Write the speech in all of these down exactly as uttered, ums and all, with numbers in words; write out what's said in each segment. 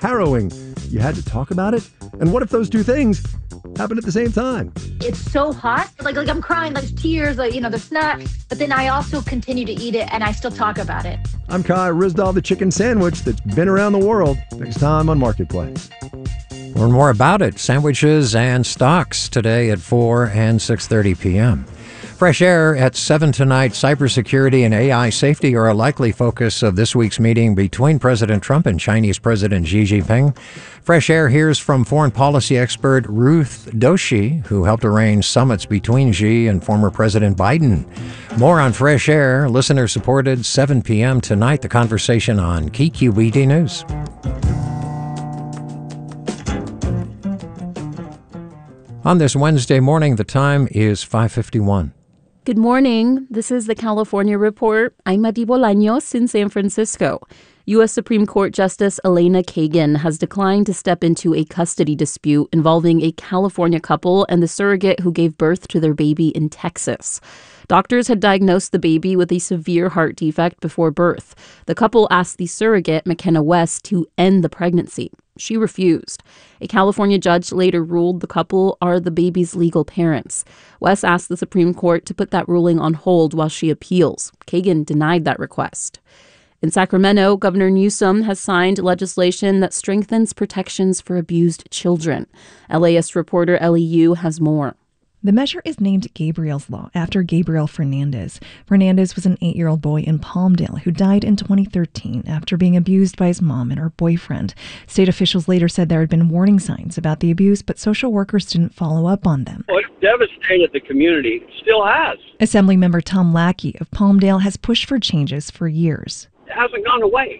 harrowing. You had to talk about it? And what if those two things happen at the same time? It's so hot. Like, like I'm crying, like tears, like, you know, the snot. But then I also continue to eat it, and I still talk about it. I'm Kai Ryssdal, the chicken sandwich that's been around the world. Next time on Marketplace. Learn more about it. Sandwiches and stocks today at four and six thirty p.m. Fresh Air at seven tonight. Cybersecurity and A I safety are a likely focus of this week's meeting between President Trump and Chinese President Xi Jinping. Fresh Air hears from foreign policy expert Ruth Doshi, who helped arrange summits between Xi and former President Biden. More on Fresh Air, listener-supported, seven p.m. tonight. The conversation on Key Q B D News. On this Wednesday morning, the time is five fifty-one. Good morning. This is the California Report. I'm Madi Bolaños in San Francisco. U S Supreme Court Justice Elena Kagan has declined to step into a custody dispute involving a California couple and the surrogate who gave birth to their baby in Texas. Doctors had diagnosed the baby with a severe heart defect before birth. The couple asked the surrogate, McKenna West, to end the pregnancy. She refused. A California judge later ruled the couple are the baby's legal parents. West asked the Supreme Court to put that ruling on hold while she appeals. Kagan denied that request. In Sacramento, Governor Newsom has signed legislation that strengthens protections for abused children. L A S reporter Ellie Yu has more. The measure is named Gabriel's Law after Gabriel Fernandez. Fernandez was an eight-year-old boy in Palmdale who died in twenty thirteen after being abused by his mom and her boyfriend. State officials later said there had been warning signs about the abuse, but social workers didn't follow up on them. Well, it devastated the community. Still has. Assemblymember Tom Lackey of Palmdale has pushed for changes for years. It hasn't gone away.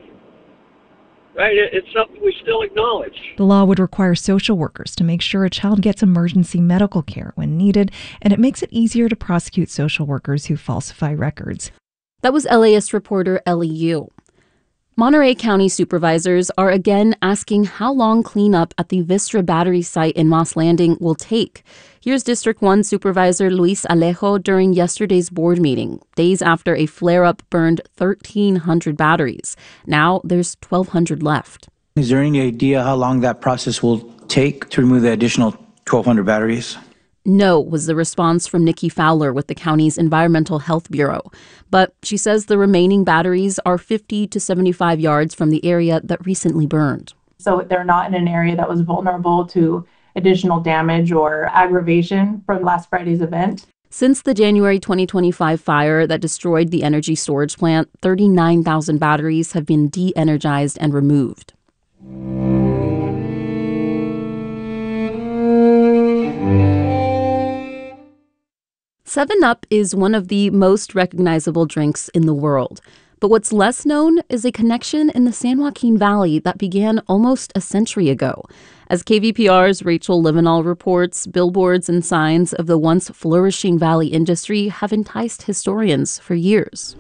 Right? It's something we still acknowledge. The law would require social workers to make sure a child gets emergency medical care when needed, and it makes it easier to prosecute social workers who falsify records. That was L A S reporter Ellie Yu. Monterey County supervisors are again asking how long cleanup at the Vistra battery site in Moss Landing will take. Here's District one Supervisor Luis Alejo during yesterday's board meeting, days after a flare-up burned thirteen hundred batteries. Now there's twelve hundred left. Is there any idea how long that process will take to remove the additional twelve hundred batteries? No, was the response from Nikki Fowler with the county's Environmental Health Bureau. But she says the remaining batteries are fifty to seventy-five yards from the area that recently burned. So they're not in an area that was vulnerable to additional damage or aggravation from last Friday's event. Since the January twenty twenty-five fire that destroyed the energy storage plant, thirty-nine thousand batteries have been de-energized and removed. seven up is one of the most recognizable drinks in the world. But what's less known is a connection in the San Joaquin Valley that began almost a century ago. As K V P R's Rachel Livenall reports, billboards and signs of the once flourishing valley industry have enticed historians for years.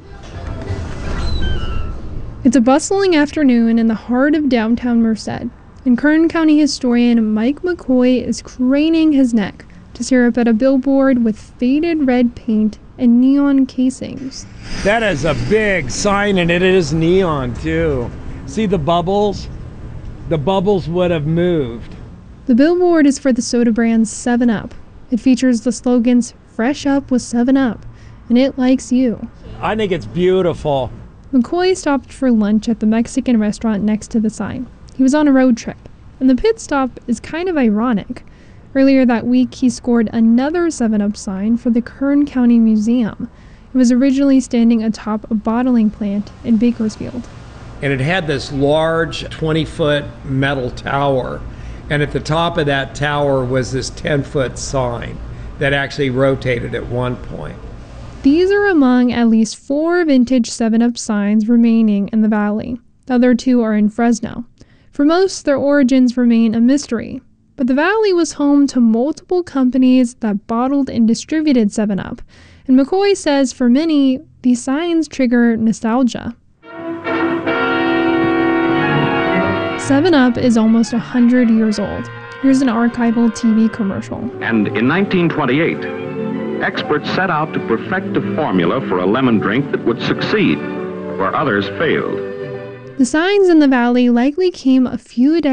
It's a bustling afternoon in the heart of downtown Merced, and Kern County historian Mike McCoy is craning his neck to stare up at a billboard with faded red paint and neon casings. That is a big sign, and it is neon too. See the bubbles? The bubbles would have moved. The billboard is for the soda brand seven up. It features the slogans, "Fresh up with seven up," and "It likes you." I think it's beautiful. McCoy stopped for lunch at the Mexican restaurant next to the sign. He was on a road trip, and the pit stop is kind of ironic. Earlier that week, he scored another seven up sign for the Kern County Museum. It was originally standing atop a bottling plant in Bakersfield. And it had this large twenty-foot metal tower. And at the top of that tower was this ten-foot sign that actually rotated at one point. These are among at least four vintage seven up signs remaining in the valley. The other two are in Fresno. For most, their origins remain a mystery. But the valley was home to multiple companies that bottled and distributed seven up. And McCoy says for many, these signs trigger nostalgia. seven up is almost one hundred years old. Here's an archival T V commercial. And in nineteen twenty-eight, experts set out to perfect a formula for a lemon drink that would succeed where others failed. The signs in the valley likely came a few